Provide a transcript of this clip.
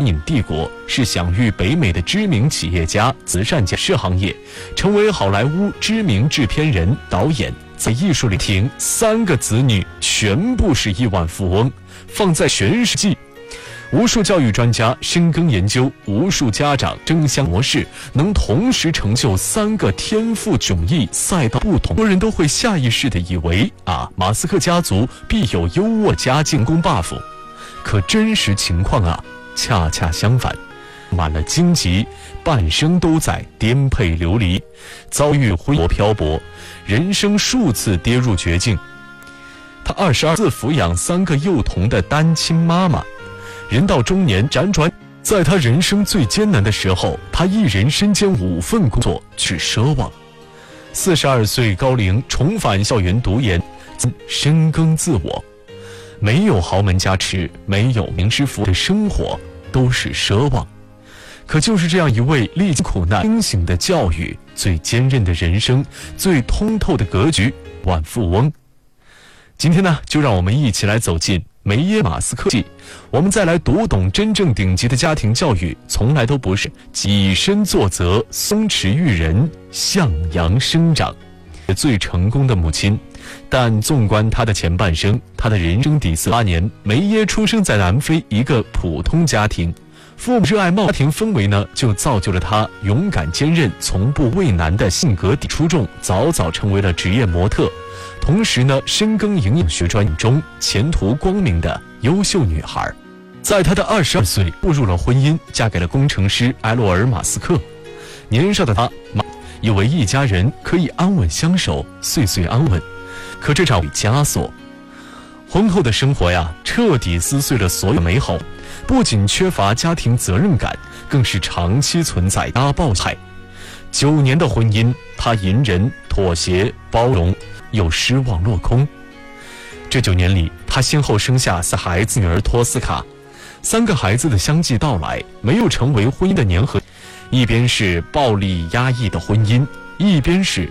影帝国是享誉北美的知名企业家、慈善家事行业，成为好莱坞知名制片人、导演。在艺术里庭，3个子女全部是亿万富翁，放在全世界，无数教育专家深耕研究，无数家长争相模式，能同时成就3个天赋迥异、赛道不同。很多人都会下意识地以为马斯克家族必有优渥家境功 buff， 可真实情况恰恰相反，满了荆棘，半生都在颠沛流离，遭遇婚姻漂泊，人生数次跌入绝境。他22次抚养3个幼童的单亲妈妈，人到中年辗转，在他人生最艰难的时候，他一人身兼5份工作去奢望。42岁高龄重返校园读研，深耕自我，没有豪门加持，没有名师傅的生活都是奢望。可就是这样一位历经苦难、清醒的教育、最坚韧的人生、最通透的格局，万富翁。今天呢，就让我们一起来走进梅耶马斯克记，我们再来读懂真正顶级的家庭教育，从来都不是以身作则、松弛育人、向阳生长。最成功的母亲，但纵观她的前半生，她的人生底色8年，梅耶出生在南非一个普通家庭。父母热爱冒险，家庭氛围呢，就造就了他勇敢坚韧、从不畏难的性格出众，早早成为了职业模特。同时呢，深耕营养学专业中，前途光明的优秀女孩。在她的22岁步入了婚姻，嫁给了工程师埃洛尔·马斯克。年少的她以为一家人可以安稳相守，岁岁安稳。可这场枷锁，婚后的生活彻底撕碎了所有美好。不仅缺乏家庭责任感，更是长期存在家暴害。9年的婚姻，他隐忍、妥协、包容，又失望落空。这9年里，他先后生下4孩子，女儿托斯卡。3个孩子的相继到来，没有成为婚姻的粘合。一边是暴力压抑的婚姻，一边是